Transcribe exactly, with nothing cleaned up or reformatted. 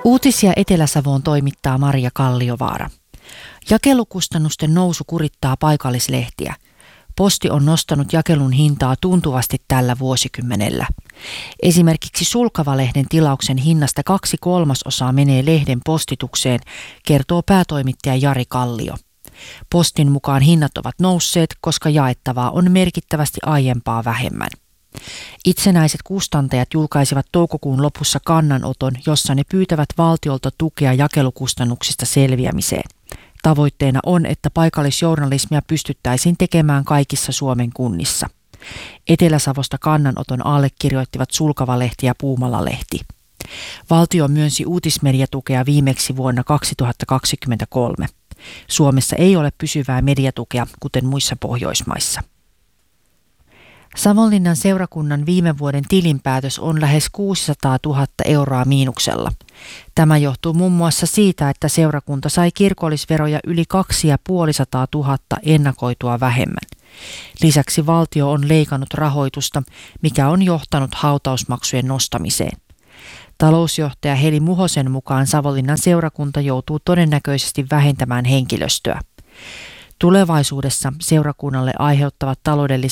Uutisia Etelä-Savoon toimittaa Maria Kalliovaara. Jakelukustannusten nousu kurittaa paikallislehtiä. Posti on nostanut jakelun hintaa tuntuvasti tällä vuosikymmenellä. Esimerkiksi Sulkava-lehden tilauksen hinnasta kaksi kolmasosaa menee lehden postitukseen, kertoo päätoimittaja Jari Kallio. Postin mukaan hinnat ovat nousseet, koska jaettavaa on merkittävästi aiempaa vähemmän. Itsenäiset kustantajat julkaisivat toukokuun lopussa kannanoton, jossa ne pyytävät valtiolta tukea jakelukustannuksista selviämiseen. Tavoitteena on, että paikallisjournalismia pystyttäisiin tekemään kaikissa Suomen kunnissa. Etelä-Savosta kannanoton allekirjoittivat Sulkava-lehti ja Puumala-lehti. Valtio myönsi uutismediatukea viimeksi vuonna kaksituhattakaksikymmentäkolme. Suomessa ei ole pysyvää mediatukea, kuten muissa Pohjoismaissa. Savonlinnan seurakunnan viime vuoden tilinpäätös on lähes kuusisataatuhatta euroa miinuksella. Tämä johtuu muun muassa siitä, että seurakunta sai kirkollisveroja yli kaksisataaviisikymmentätuhatta ennakoitua vähemmän. Lisäksi valtio on leikannut rahoitusta, mikä on johtanut hautausmaksujen nostamiseen. Talousjohtaja Heli Muhosen mukaan Savonlinnan seurakunta joutuu todennäköisesti vähentämään henkilöstöä. Tulevaisuudessa seurakunnalle aiheuttavat taloudellisia